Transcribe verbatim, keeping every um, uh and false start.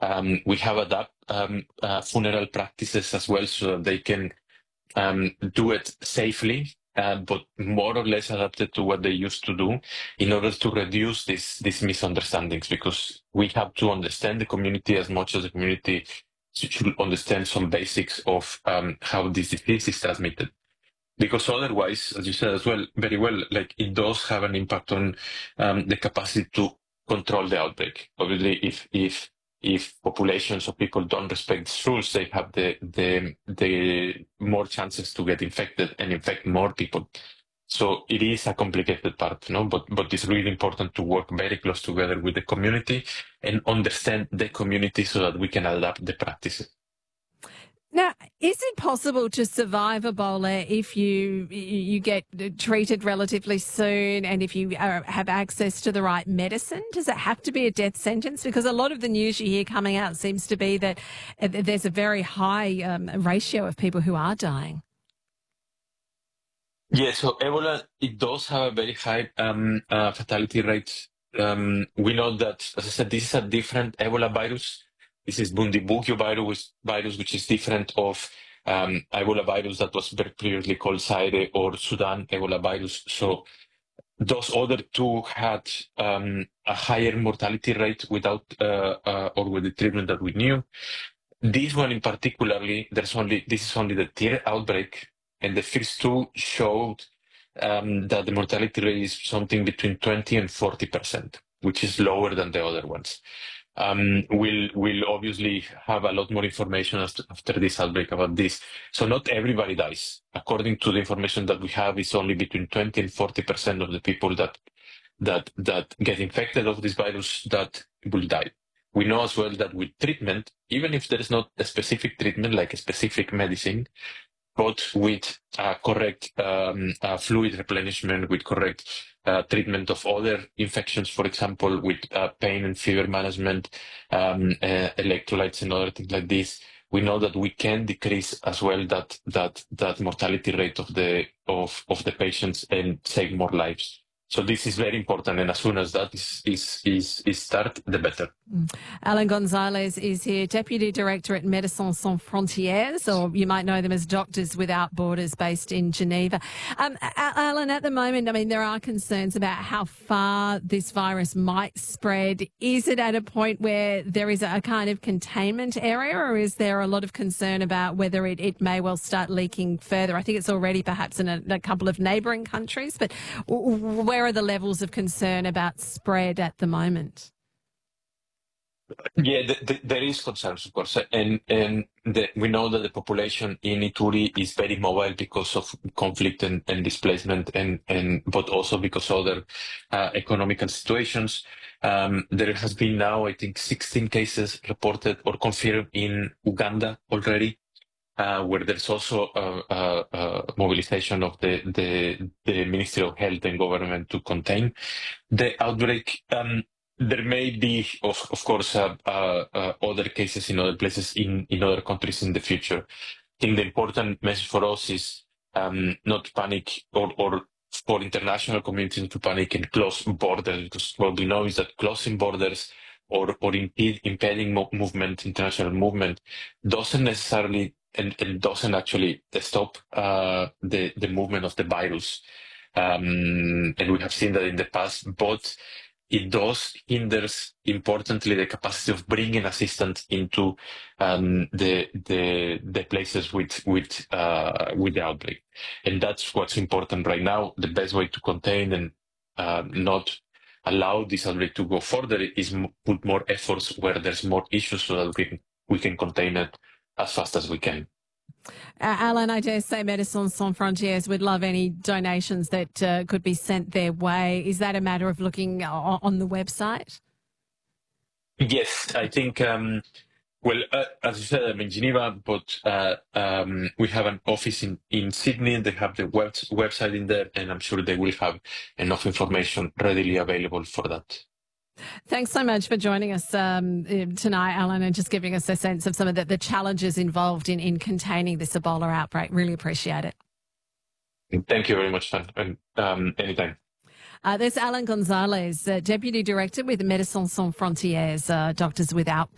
Um, we have adapted um, uh, funeral practices as well so that they can um, do it safely, uh, but more or less adapted to what they used to do in order to reduce this, these misunderstandings, because we have to understand the community as much as the community should understand some basics of um, how this disease is transmitted. Because otherwise, as you said as well, very well, like it does have an impact on um, the capacity to control the outbreak. Obviously, if if if populations of people don't respect these rules, they have the the the more chances to get infected and infect more people. So it is a complicated part, no? But but it's really important to work very close together with the community and understand the community so that we can adapt the practices. Now, is it possible to survive Ebola if you you get treated relatively soon and if you are, have access to the right medicine? Does it have to be a death sentence? Because a lot of the news you hear coming out seems to be that there's a very high um, ratio of people who are dying. Yeah, so Ebola, it does have a very high um, uh, fatality rate. Um, we know that, as I said, this is a different Ebola virus. This is Bundibugyo virus, virus, which is different of um, Ebola virus that was very previously called Zaire or Sudan Ebola virus. So those other two had um, a higher mortality rate without uh, uh, or with the treatment that we knew. This one in particularly, there's only this is only the third outbreak, and the first two showed um, that the mortality rate is something between twenty and forty percent, which is lower than the other ones. Um, we'll, we'll obviously have a lot more information after this outbreak about this. So not everybody dies. According to the information that we have, it's only between twenty and forty percent of the people that, that, that get infected of this virus that will die. We know as well that with treatment, even if there is not a specific treatment, like a specific medicine, but with uh, correct um, uh, fluid replenishment, with correct uh, treatment of other infections, for example, with uh, pain and fever management, um, uh, electrolytes and other things like this, we know that we can decrease as well that that that mortality rate of the of of the patients and save more lives. So this is very important, and as soon as that is is is, is start, the better. Mm. Alan Gonzalez is here, Deputy Director at Médecins Sans Frontières, or you might know them as Doctors Without Borders, based in Geneva. Um, Alan, at the moment, I mean, there are concerns about how far this virus might spread. Is it at a point where there is a kind of containment area, or is there a lot of concern about whether it, it may well start leaking further? I think it's already perhaps in a, a couple of neighbouring countries, but where are the levels of concern about spread at the moment? Yeah, the, the, there is concerns, of course, and and the, we know that the population in Ituri is very mobile because of conflict and, and displacement, and and but also because of other uh, economical situations. Um, there has been now, I think, sixteen cases reported or confirmed in Uganda already, uh, where there's also a, a, a mobilization of the, the the Ministry of Health and government to contain the outbreak. Um, There may be, of, of course, uh, uh, uh, other cases in other places in, in other countries in the future. I think the important message for us is um, not to panic, or, or for international communities to panic and close borders, because what we know is that closing borders or, or impede, impeding mo- movement, international movement, doesn't necessarily and, and doesn't actually stop uh, the, the movement of the virus. Um, and we have seen that in the past, but it does hinders importantly the capacity of bringing assistance into um, the the the places with with uh, with the outbreak, and that's what's important right now. The best way to contain and uh, not allow this outbreak to go further is m- put more efforts where there's more issues so that we can, we can contain it as fast as we can. Uh, Alan, I dare say Médecins Sans Frontières would love any donations that uh, could be sent their way. Is that a matter of looking on, on the website? Yes, I think, um, well, uh, as you said, I'm in Geneva, but uh, um, we have an office in, in Sydney. They have the web, website in there, and I'm sure they will have enough information readily available for that. Thanks so much for joining us um, tonight, Alan, and just giving us a sense of some of the, the challenges involved in, in containing this Ebola outbreak. Really appreciate it. Thank you very much, and um, anytime. Uh, there's Alan Gonzalez, uh, Deputy Director with Médecins Sans Frontières, uh, Doctors Without